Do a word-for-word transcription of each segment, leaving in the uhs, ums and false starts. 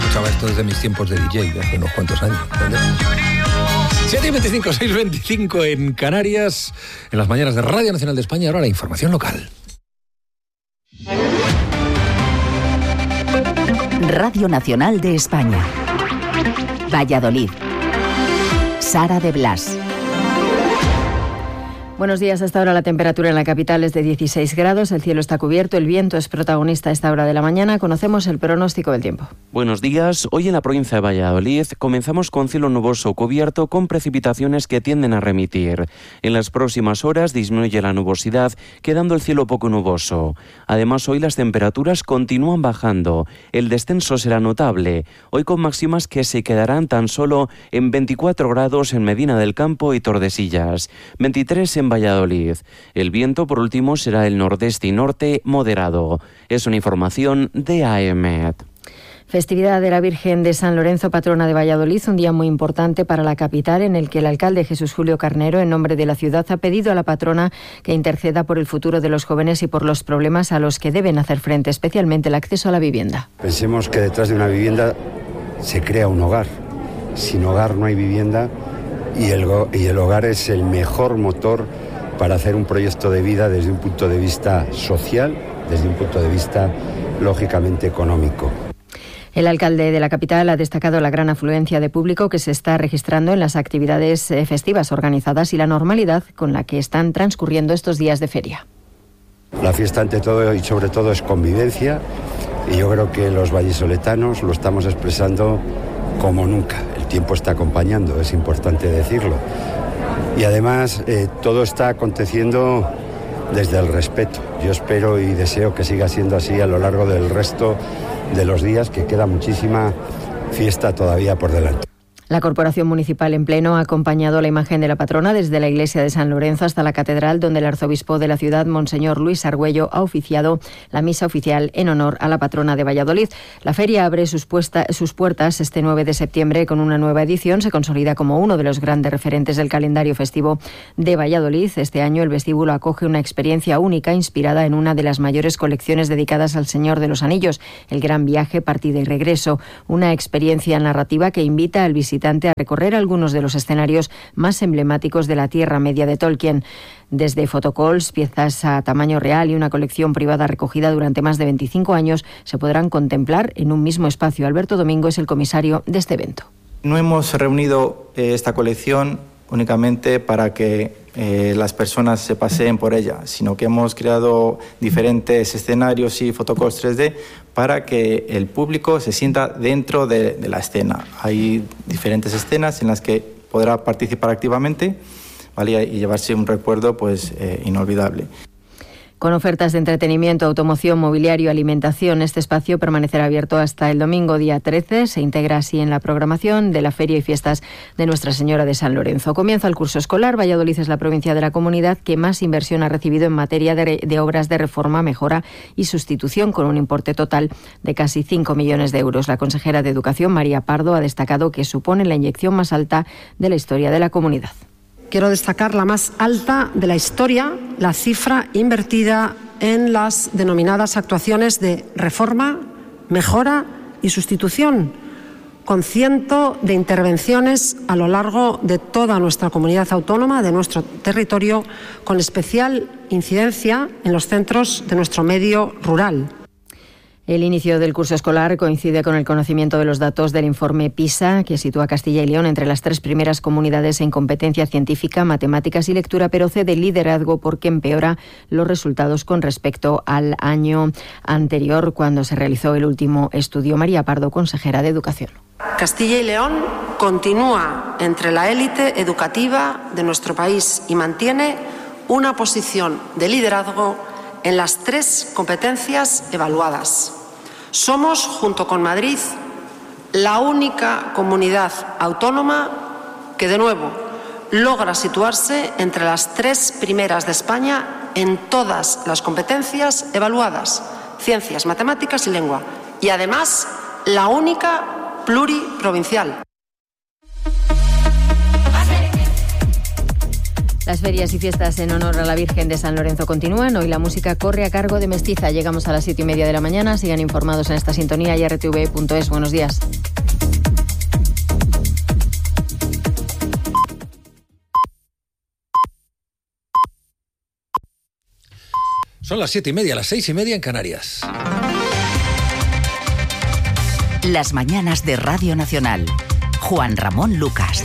escuchaba esto desde mis tiempos de D J, de hace unos cuantos años. ¿Entendés? siete y veinticinco, seis y veinticinco en Canarias, en las mañanas de Radio Nacional de España. Ahora la información local. Radio Nacional de España. Valladolid. Sara de Blas. Buenos días. Hasta ahora la temperatura en la capital es de dieciséis grados, el cielo está cubierto, el viento es protagonista a esta hora de la mañana. Conocemos el pronóstico del tiempo. Buenos días. Hoy en la provincia de Valladolid comenzamos con cielo nuboso cubierto con precipitaciones que tienden a remitir. En las próximas horas disminuye la nubosidad, quedando el cielo poco nuboso. Además, hoy las temperaturas continúan bajando. El descenso será notable. Hoy con máximas que se quedarán tan solo en veinticuatro grados en Medina del Campo y Tordesillas, veintitrés en Valladolid. El viento, por último, será el nordeste y norte moderado. Es una información de A E M E T. Festividad de la Virgen de San Lorenzo, patrona de Valladolid, un día muy importante para la capital en el que el alcalde Jesús Julio Carnero, en nombre de la ciudad, ha pedido a la patrona que interceda por el futuro de los jóvenes y por los problemas a los que deben hacer frente, especialmente el acceso a la vivienda. Pensemos que detrás de una vivienda se crea un hogar. Sin hogar no hay vivienda y el, y el hogar es el mejor motor para hacer un proyecto de vida desde un punto de vista social, desde un punto de vista lógicamente económico. El alcalde de la capital ha destacado la gran afluencia de público que se está registrando en las actividades festivas organizadas y la normalidad con la que están transcurriendo estos días de feria. La fiesta ante todo y sobre todo es convivencia y yo creo que los vallisoletanos lo estamos expresando como nunca. El tiempo está acompañando, es importante decirlo. Y además eh, todo está aconteciendo desde el respeto. Yo espero y deseo que siga siendo así a lo largo del resto de los días, que queda muchísima fiesta todavía por delante. La Corporación Municipal en pleno ha acompañado la imagen de la patrona desde la iglesia de San Lorenzo hasta la catedral, donde el arzobispo de la ciudad, Monseñor Luis Argüello, ha oficiado la misa oficial en honor a la patrona de Valladolid. La feria abre sus, puesta, sus puertas este nueve de septiembre con una nueva edición. Se consolida como uno de los grandes referentes del calendario festivo de Valladolid. Este año el vestíbulo acoge una experiencia única inspirada en una de las mayores colecciones dedicadas al Señor de los Anillos, el Gran Viaje, Partida y Regreso. Una experiencia narrativa que invita al visitante a recorrer algunos de los escenarios más emblemáticos de la Tierra Media de Tolkien. Desde photocalls, piezas a tamaño real y una colección privada recogida durante más de veinticinco años se podrán contemplar en un mismo espacio. Alberto Domingo es el comisario de este evento. No hemos reunido eh, esta colección únicamente para que eh, las personas se paseen por ella, sino que hemos creado diferentes escenarios y photocalls tres D para que el público se sienta dentro de, de la escena. Hay diferentes escenas en las que podrá participar activamente, ¿vale? Y llevarse un recuerdo pues eh, inolvidable. Con ofertas de entretenimiento, automoción, mobiliario, alimentación, este espacio permanecerá abierto hasta el domingo día trece. Se integra así en la programación de la Feria y Fiestas de Nuestra Señora de San Lorenzo. Comienza el curso escolar. Valladolid es la provincia de la comunidad que más inversión ha recibido en materia de, de obras de reforma, mejora y sustitución, con un importe total de casi cinco millones de euros. La consejera de Educación, María Pardo, ha destacado que supone la inyección más alta de la historia de la comunidad. Quiero destacar la más alta de la historia, la cifra invertida en las denominadas actuaciones de reforma, mejora y sustitución, con ciento de intervenciones a lo largo de toda nuestra comunidad autónoma, de nuestro territorio, con especial incidencia en los centros de nuestro medio rural. El inicio del curso escolar coincide con el conocimiento de los datos del informe PISA, que sitúa a Castilla y León entre las tres primeras comunidades en competencia científica, matemáticas y lectura, pero cede liderazgo porque empeora los resultados con respecto al año anterior, cuando se realizó el último estudio. María Pardo, consejera de Educación. Castilla y León continúa entre la élite educativa de nuestro país y mantiene una posición de liderazgo en las tres competencias evaluadas. Somos, junto con Madrid, la única comunidad autónoma que, de nuevo, logra situarse entre las tres primeras de España en todas las competencias evaluadas, ciencias, matemáticas y lengua, y además la única pluriprovincial. Las ferias y fiestas en honor a la Virgen de San Lorenzo continúan. Hoy la música corre a cargo de Mestiza. Llegamos a las siete y media de la mañana. Sigan informados en esta sintonía y r t v punto es. Buenos días. Son las siete y media, las seis y media en Canarias. Las mañanas de Radio Nacional. Juan Ramón Lucas.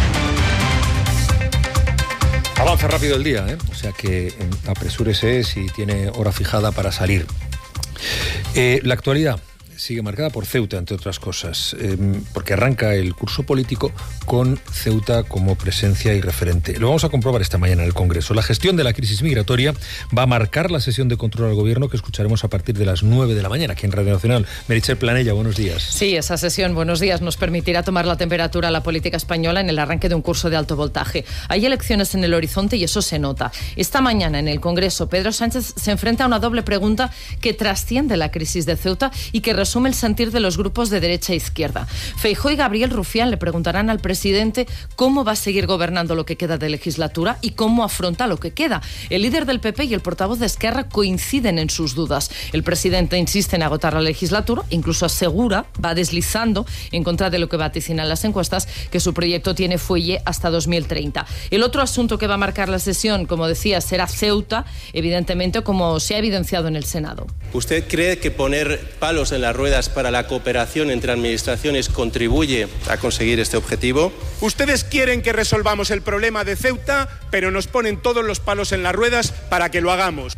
Avanza rápido el día, ¿eh? O sea que eh, apresúrese si tiene hora fijada para salir. Eh, la actualidad sigue marcada por Ceuta, entre otras cosas, eh, porque arranca el curso político con Ceuta como presencia y referente. Lo vamos a comprobar esta mañana en el Congreso. La gestión de la crisis migratoria va a marcar la sesión de control al Gobierno que escucharemos a partir de las nueve de la mañana aquí en Radio Nacional. Meritxell Planella, buenos días. Sí, esa sesión, buenos días, nos permitirá tomar la temperatura a la política española en el arranque de un curso de alto voltaje. Hay elecciones en el horizonte y eso se nota. Esta mañana en el Congreso, Pedro Sánchez se enfrenta a una doble pregunta que trasciende la crisis de Ceuta y que resume el sentir de los grupos de derecha e izquierda. Feijóo y Gabriel Rufián le preguntarán al presidente cómo va a seguir gobernando lo que queda de legislatura y cómo afronta lo que queda. El líder del P P y el portavoz de Esquerra coinciden en sus dudas. El presidente insiste en agotar la legislatura, incluso asegura, va deslizando en contra de lo que vaticinan las encuestas, que su proyecto tiene fuelle hasta dos mil treinta. El otro asunto que va a marcar la sesión, como decía, será Ceuta, evidentemente, como se ha evidenciado en el Senado. ¿Usted cree que poner palos en las ruedas para la cooperación entre administraciones contribuye a conseguir este objetivo? Ustedes quieren que resolvamos el problema de Ceuta, pero nos ponen todos los palos en las ruedas para que lo hagamos.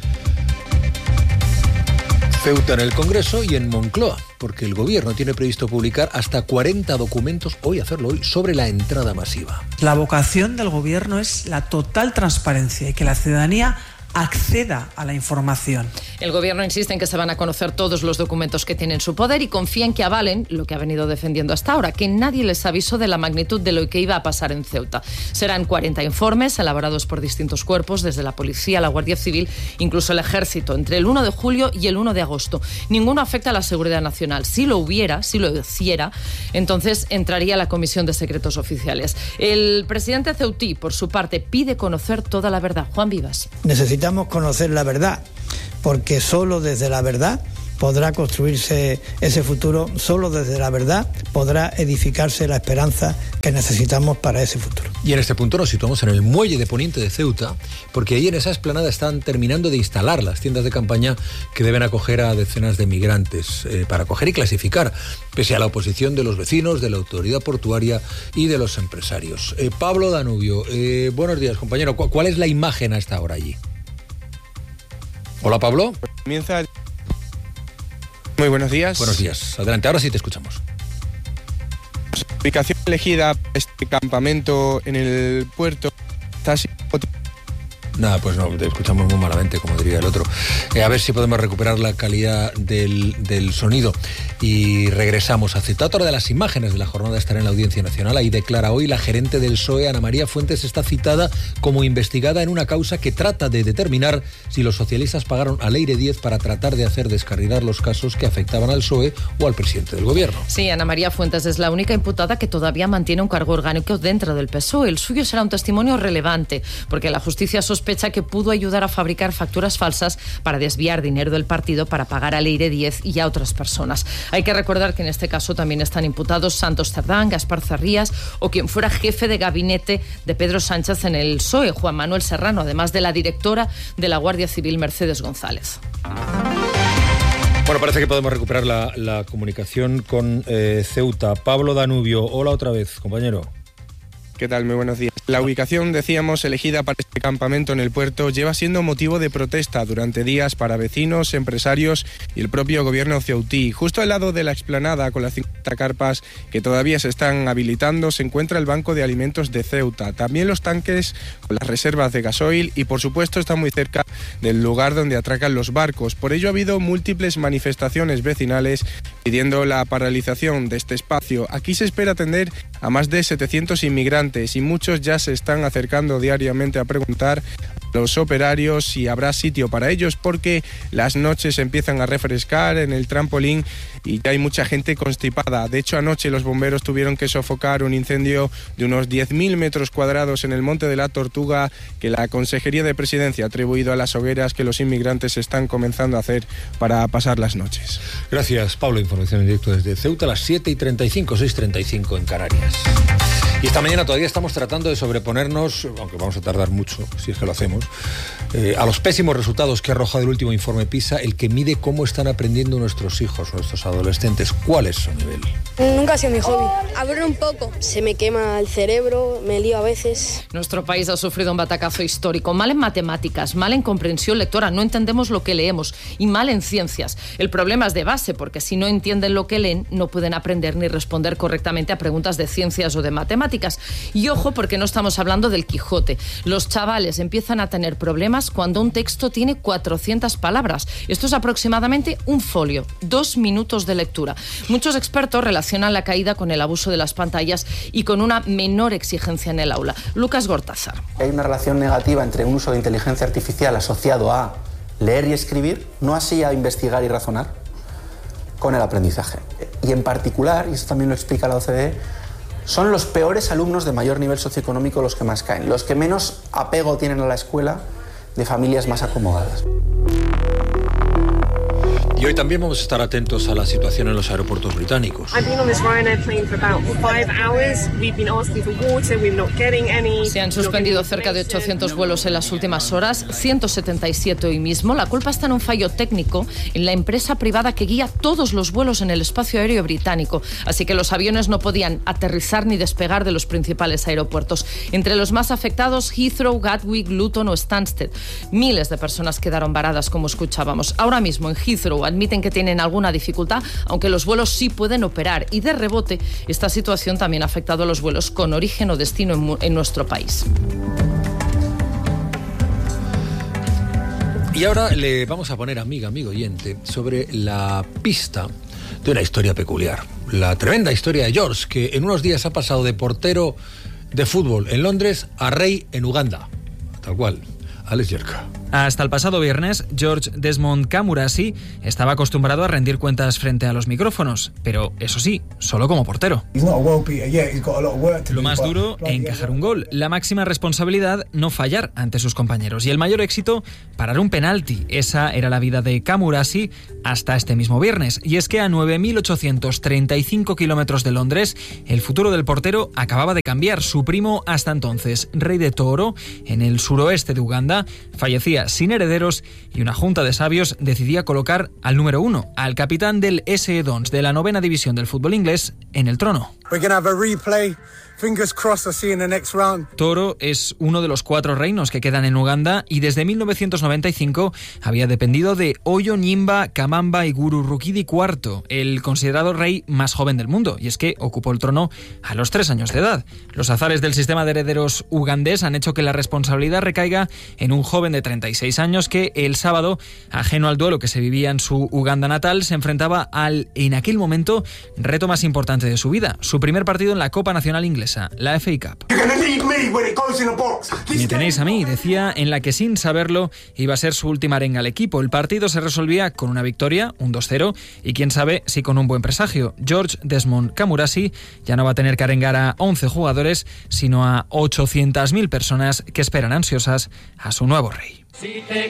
Ceuta en el Congreso y en Moncloa, porque el Gobierno tiene previsto publicar hasta cuarenta documentos, hoy hacerlo hoy, sobre la entrada masiva. La vocación del Gobierno es la total transparencia y que la ciudadanía acceda a la información. El Gobierno insiste en que se van a conocer todos los documentos que tiene en su poder y confía en que avalen lo que ha venido defendiendo hasta ahora, que nadie les avisó de la magnitud de lo que iba a pasar en Ceuta. Serán cuarenta informes elaborados por distintos cuerpos, desde la Policía, la Guardia Civil, incluso el Ejército, entre el uno de julio y el uno de agosto. Ninguno afecta a la seguridad nacional. Si lo hubiera, si lo hiciera, entonces entraría la Comisión de Secretos Oficiales. El presidente ceutí, por su parte, pide conocer toda la verdad. Juan Vivas. Necesitamos conocer la verdad, porque solo desde la verdad podrá construirse ese futuro, solo desde la verdad podrá edificarse la esperanza que necesitamos para ese futuro. Y en este punto nos situamos en el muelle de Poniente de Ceuta, porque ahí en esa explanada están terminando de instalar las tiendas de campaña que deben acoger a decenas de migrantes, eh, para acoger y clasificar, pese a la oposición de los vecinos, de la autoridad portuaria y de los empresarios. Eh, Pablo Danubio, eh, buenos días, compañero. ¿Cuál es la imagen a esta hora allí? Hola, Pablo. Comienza. Muy buenos días. Buenos días. Adelante, ahora sí te escuchamos. La ubicación elegida para este campamento en el puerto está así. Nada, pues no, te escuchamos muy malamente, como diría el otro. Eh, a ver si podemos recuperar la calidad del, del sonido. Y regresamos a Ceuta. Otra de las imágenes de la jornada estará en la Audiencia Nacional. Ahí declara hoy la gerente del P S O E, Ana María Fuentes, está citada como investigada en una causa que trata de determinar si los socialistas pagaron a Leire Díez para tratar de hacer descarrilar los casos que afectaban al P S O E o al presidente del Gobierno. Sí, Ana María Fuentes es la única imputada que todavía mantiene un cargo orgánico dentro del P S O E. El suyo será un testimonio relevante, porque la justicia sospecha que pudo ayudar a fabricar facturas falsas para desviar dinero del partido para pagar a Leire Díez y a otras personas. Hay que recordar que en este caso también están imputados Santos Cerdán, Gaspar Zarrías o quien fuera jefe de gabinete de Pedro Sánchez en el P S O E, Juan Manuel Serrano, además de la directora de la Guardia Civil, Mercedes González. Bueno, parece que podemos recuperar la, la comunicación con eh, Ceuta. Pablo Danubio, hola otra vez, compañero. ¿Qué tal? Muy buenos días. La ubicación, decíamos, elegida para este campamento en el puerto lleva siendo motivo de protesta durante días para vecinos, empresarios y el propio gobierno ceutí. Justo al lado de la explanada, con las cincuenta carpas que todavía se están habilitando, se encuentra el Banco de Alimentos de Ceuta. También los tanques con las reservas de gasoil y, por supuesto, está muy cerca del lugar donde atracan los barcos. Por ello ha habido múltiples manifestaciones vecinales pidiendo la paralización de este espacio. Aquí se espera atender a más de setecientos inmigrantes y muchos ya se están acercando diariamente a preguntar los operarios si habrá sitio para ellos, porque las noches empiezan a refrescar en el trampolín y hay mucha gente constipada. De hecho, anoche los bomberos tuvieron que sofocar un incendio de unos diez mil metros cuadrados en el Monte de la Tortuga, que la Consejería de Presidencia ha atribuido a las hogueras que los inmigrantes están comenzando a hacer para pasar las noches. Gracias, Pablo. Información en directo desde Ceuta a las siete y treinta y cinco, seis y treinta y cinco en Canarias. Y esta mañana todavía estamos tratando de sobreponernos, aunque vamos a tardar mucho, si es que lo hacemos, eh, a los pésimos resultados que ha arrojado el último informe PISA, el que mide cómo están aprendiendo nuestros hijos, nuestros adolescentes. ¿Cuál es su nivel? Nunca ha sido mi hobby. Hablo un poco. Se me quema el cerebro, me lío a veces. Nuestro país ha sufrido un batacazo histórico. Mal en matemáticas, mal en comprensión lectora, no entendemos lo que leemos, y mal en ciencias. El problema es de base, porque si no entienden lo que leen, no pueden aprender ni responder correctamente a preguntas de ciencias o de matemáticas. Y ojo, porque no estamos hablando del Quijote. Los chavales empiezan a tener problemas cuando un texto tiene cuatrocientas palabras. Esto es aproximadamente un folio, dos minutos de lectura. Muchos expertos relacionan la caída con el abuso de las pantallas y con una menor exigencia en el aula. Lucas Gortázar. Hay una relación negativa entre un uso de inteligencia artificial asociado a leer y escribir, no así a investigar y razonar, con el aprendizaje. Y en particular, y esto también lo explica la O C D E, son los peores alumnos de mayor nivel socioeconómico los que más caen, los que menos apego tienen a la escuela, de familias más acomodadas. Y hoy también vamos a estar atentos a la situación en los aeropuertos británicos. Se han suspendido cerca de ochocientos vuelos en las últimas horas, ciento setenta y siete hoy mismo. La culpa está en un fallo técnico en la empresa privada que guía todos los vuelos en el espacio aéreo británico. Así que los aviones no podían aterrizar ni despegar de los principales aeropuertos. Entre los más afectados, Heathrow, Gatwick, Luton o Stansted. Miles de personas quedaron varadas, como escuchábamos. Ahora mismo en Heathrow admiten que tienen alguna dificultad, aunque los vuelos sí pueden operar. Y de rebote, esta situación también ha afectado a los vuelos con origen o destino en, en nuestro país. Y ahora le vamos a poner, amiga, amigo oyente, sobre la pista de una historia peculiar. La tremenda historia de George, que en unos días ha pasado de portero de fútbol en Londres a rey en Uganda. Tal cual. Alex Yerka. Hasta el pasado viernes, George Desmond Camurasi estaba acostumbrado a rendir cuentas frente a los micrófonos, pero eso sí, solo como portero. Lo más duro, encajar un gol. La máxima responsabilidad, no fallar ante sus compañeros. Y el mayor éxito, parar un penalti. Esa era la vida de Camurasi hasta este mismo viernes. Y es que a nueve mil ochocientos treinta y cinco kilómetros de Londres, el futuro del portero acababa de cambiar. Su primo, hasta entonces rey de Tooro, en el suroeste de Uganda, fallecía sin herederos y una junta de sabios decidía colocar al número uno, al capitán del S E Dons de la novena división del fútbol inglés, en el trono. Tooro es uno de los cuatro reinos que quedan en Uganda y desde mil novecientos noventa y cinco había dependido de Oyo Nyimba Kamamba Iguru Rukidi cuarto, el considerado rey más joven del mundo, y es que ocupó el trono a los tres años de edad. Los azares del sistema de herederos ugandés han hecho que la responsabilidad recaiga en un joven de treinta y seis años que el sábado, ajeno al duelo que se vivía en su Uganda natal, se enfrentaba al, en aquel momento, reto más importante de su vida, su primer partido en la Copa Nacional Inglesa, la F A Cup. Me tenéis a mí, decía, en la que sin saberlo iba a ser su última arenga al equipo. El partido se resolvía con una victoria, un dos cero, y quién sabe si con un buen presagio. George Desmond Camurasi ya no va a tener que arengar a once jugadores, sino a ochocientas mil personas que esperan ansiosas a su nuevo rey.